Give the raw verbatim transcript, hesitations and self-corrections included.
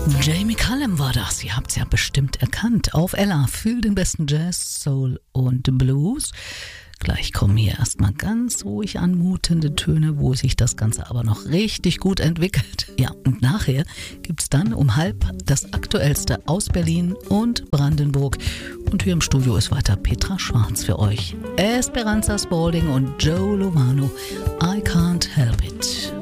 Jamie Cullum war das, ihr habt's ja bestimmt erkannt. Auf Ella für den besten Jazz, Soul und Blues. Gleich kommen hier erstmal ganz ruhig anmutende Töne, wo sich das Ganze aber noch richtig gut entwickelt. Ja, und nachher gibt's dann um halb das Aktuellste aus Berlin und Brandenburg. Und hier im Studio ist weiter Petra Schwarz für euch. Esperanza Spalding und Joe Lovano, I Can't Help It.